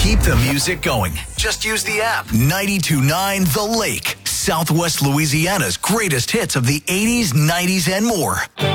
Keep the music going. Just use the app. 92.9 The Lake. Southwest Louisiana's greatest hits of the 80s, 90s, and more.